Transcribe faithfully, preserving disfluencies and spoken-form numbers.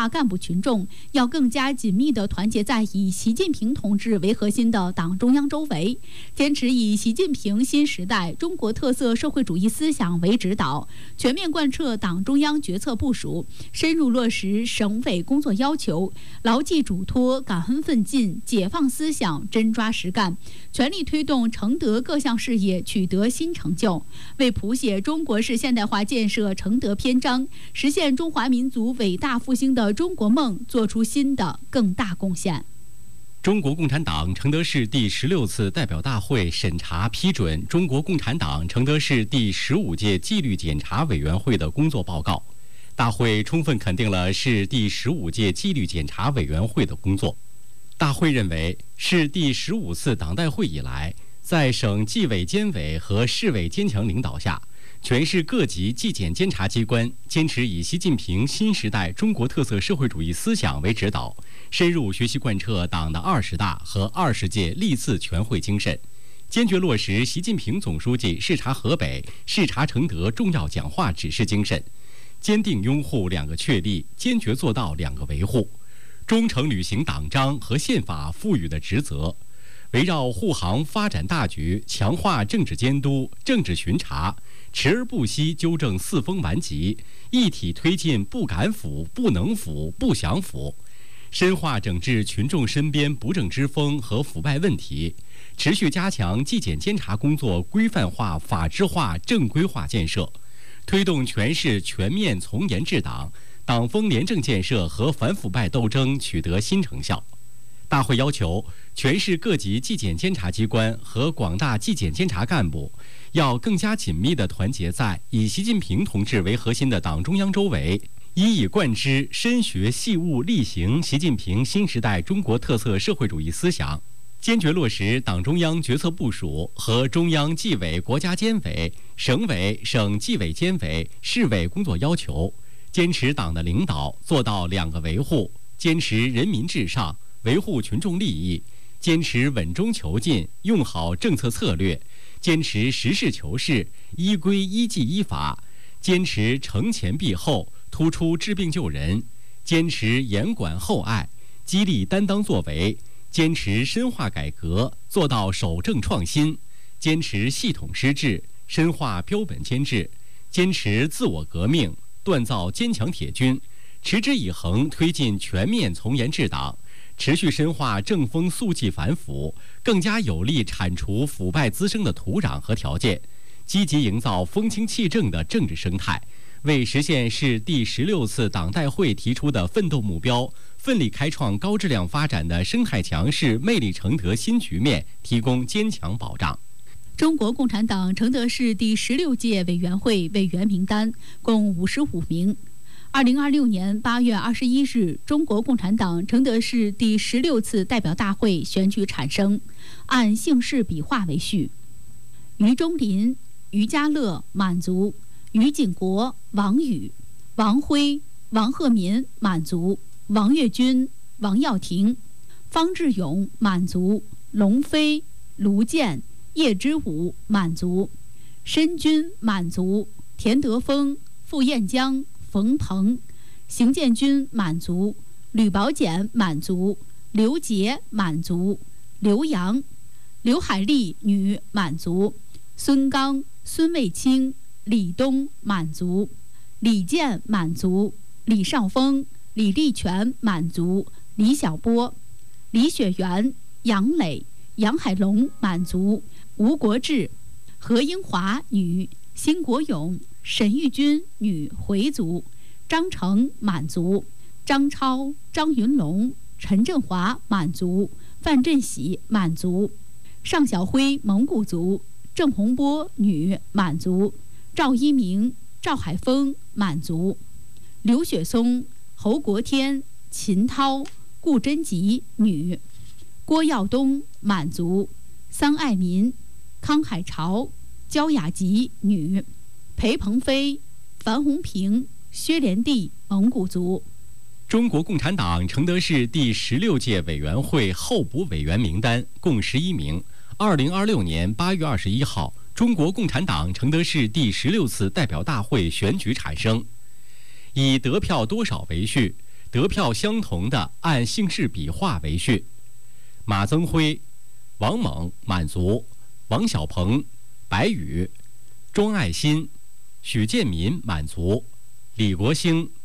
化干部群众要更加紧密地团结在以习近平同志为核心的党中央周围，坚持以习近平新时代中国特色社会主义思想为指导，全面贯彻党中央决策部署，深入落实省委工作要求，牢记嘱托，感恩奋进，解放思想，真抓实干，全力推动承德各项事业取得新成就，为谱写中国式现代化建设承德篇章，实现中华民族伟大复兴的中国梦做出新的更大贡献。 中国共产党承德市第十六次代表大会审查批准中国共产党承德市第十五届纪律检查委员会的工作报告。大会充分肯定了市第十五届纪律检查委员会的工作。大会认为，市第十五次党代会以来，在省纪委监委和市委坚强领导下，全市各级纪检监察机关坚持以习近平新时代中国特色社会主义思想为指导，深入学习贯彻党的二十大和二十届历次全会精神，坚决落实习近平总书记视察河北、视察承德重要讲话指示精神，坚定拥护两个确立，坚决做到两个维护，忠诚履行党章和宪法赋予的职责，围绕护航发展大局，强化政治监督、政治巡查，持而不息纠正四风顽疾，一体推进不敢腐、不能腐、不想腐，深化整治群众身边不正之风和腐败问题，持续加强纪检监察工作规范化、法治化、正规化建设，推动全市全面从严治党，党风廉政建设和反腐败斗争取得新成效。大会要求全市各级纪检监察机关和广大纪检监察干部要更加紧密地团结在以习近平同志为核心的党中央周围，一以贯之，深学细悟，力行习近平新时代中国特色社会主义思想，坚决落实党中央决策部署和中央纪委国家监委、省委省纪委监委、市委工作要求，坚持党的领导，做到两个维护，坚持人民至上，维护群众利益，坚持稳中求进，用好政策策略，坚持实事求是，依规依纪依法，坚持承前避后，突出治病救人，坚持严管厚爱，激励担当作为，坚持深化改革，做到守正创新，坚持系统施治，深化标本兼治，坚持自我革命，锻造坚强铁军，持之以恒推进全面从严治党，持续深化正风肃纪反腐，更加有力铲除腐败滋生的土壤和条件，积极营造风清气正的政治生态，为实现市第十六次党代会提出的奋斗目标，奋力开创高质量发展的生态强市魅力承德新局面提供坚强保障。 中国共产党承德市第十六届委员会委员名单共五十五名。二零二六年八月二十一日，中国共产党承德市第十六次代表大会选举产生，按姓氏笔画为序：于中林、于家乐满族，于景国、王宇、王辉、王鹤民满族，王跃军、王耀庭、方志勇满族，龙飞、卢健、叶之武满族，申军满族，田德峰、傅彦江、冯鹏、邢建军满族，吕宝简满族，刘杰满族，刘洋、刘海丽女满族，孙刚、孙卫清、李东满族，李健满族，李少峰、李立全满族，李小波、李雪原、杨磊、杨海龙满族，吴国志、何英华女，辛国勇、沈玉军女回族，张成满族，张超、张云龙、陈振华满族，范振喜满族，尚小辉蒙古族，郑洪波女满族，赵一鸣、赵海峰满族，刘雪松、侯国天、秦涛、顾贞吉女，郭耀东满族，桑爱民、康海潮、焦雅吉女，裴鹏飞、樊红平、薛连娣蒙古族。 中国共产党承德市第十六届委员会候补委员名单共十一名。二零二六年八月二十一号，中国共产党承德市第十六次代表大会选举产生，以得票多少为序， 得票相同的按姓氏笔画为序：马增辉、王猛满族，王小鹏、白宇、钟爱新、许建民满族，李国兴